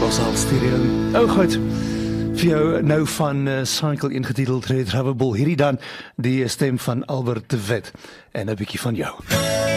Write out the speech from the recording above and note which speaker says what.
Speaker 1: Los Al Stereo. Oh goed. Vir jou nou van Cycle ingetiteld Retrievable, hierdie dan die stem van Albert de Wet en 'n bietjie van jou.